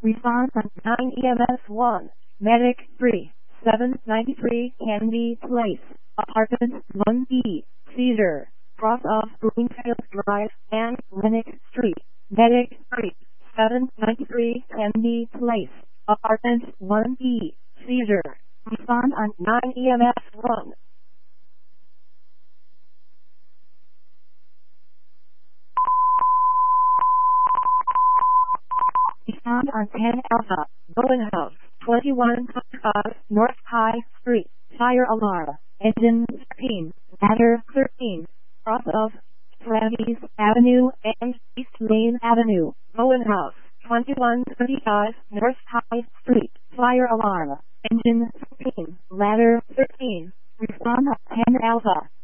Respond on 9 EMS 1. Medic 3. 793 Candy Place. Apartment 1B. Seizure. Cross of Bloomfield Drive and Lennox Street. Medic 3. 793 Candy Place. Apartment 1B. Seizure. Respond on 9 EMS 1. Respond on 10 Alpha. Bowen House. 2155 North High Street. Fire alarm. Engine 13. Ladder 13. Cross of Travis Avenue and East Main Avenue. Bowen House. 2125 North High Street. Fire alarm. Engine 13. Ladder 13. Respond on 10 Alpha.